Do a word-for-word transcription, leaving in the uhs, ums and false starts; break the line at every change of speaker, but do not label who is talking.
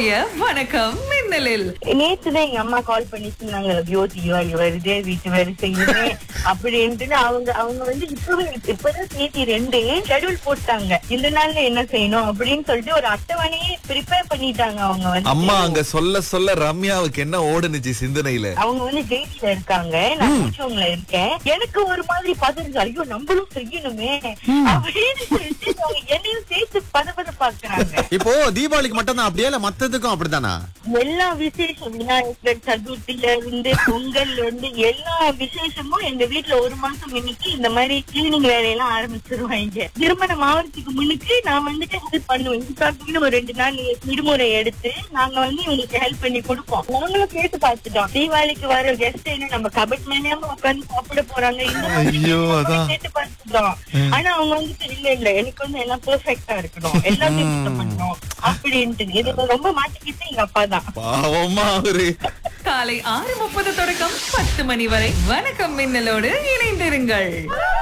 இன்றைய வணக்கம் மின்னலில்
நேத்துதான் எங்க அம்மா கால் பண்ணி சொன்னாங்க, ஐயோ தீபாவளி வருது வீட்டு வேலை செய்யணுமே அப்படின்ட்டு. அவங்க அவங்க வந்து இப்பவே இப்பதான் தேதி ரெண்டு ஷெட்யூல் போட்டாங்க, இந்த நாள்ல என்ன செய்யணும் அப்படின்னு சொல்லிட்டு ஒரு அட்டவணையே ப்ரிப்பேர் பண்ணிட்டாங்க. அவங்க வந்து
அம்மா அங்க சொல்ல சொல்ல ரம்யாவுக்கு என்ன ஓடுனுச்சு சிந்தனையில.
அவங்க வந்து ஜெயில இருக்காங்க, நான் கூச்சவங்கள இருக்கேன். எனக்கு ஒரு மாதிரி பதறுது, ஐயோ நம்மளும் செய்யணுமே அப்படின்னு சொல்லிட்டு அவங்க என்னையும் சேர்த்து பத பத பாக்குறாங்க.
இப்போ தீபாவளிக்கு மட்டும் தான் அப்படியே இல்ல மத்ததுக்கும் அப்படித்தானா?
எல்லா விசேஷம் விநாயகர் சதுர்த்தில இருந்து பொங்கல் வந்து எல்லா விசேஷமும் எங்க வீட்டுல ஒரு மாசம் இன்னைக்கு இந்த மாதிரி கிளீனிங் வேலையெல்லாம் ஆரம்பிச்சிருவாங்க. திருமணம் ஆவறதுக்கு முன்னுக்கு நான் வந்துட்டு ஹெல்ப் பண்ணுவேன். இதுக்காக ஒரு ரெண்டு நாள் விடுமுறை எடுத்து நாங்க வந்து இவங்களுக்கு ஹெல்ப் பண்ணி கொடுப்போம். நாங்களும் கேட்டு பார்த்துட்டோம், தீபாவளிக்கு வர கெஸ்ட் என்ன நம்ம கபட் மேனியாம உட்காந்து சாப்பிட போறாங்க இந்த கேட்டு பார்த்துட்டோம். ஆனா அவங்க வந்துட்டு இல்ல இல்ல எனக்கு வந்து எல்லாம் பெர்ஃபெக்டா இருக்கணும், எல்லாத்தையும் பண்ணணும் அப்படின்ட்டு. இது ரொம்ப மாட்டிக்கிட்டு எங்க அப்பா தான்.
பாவமா அவரு.
காலை ஆறு முப்பது தொடக்கம் பத்து மணி வரை வணக்கம் மின்னலோடு இணைந்திருங்கள்.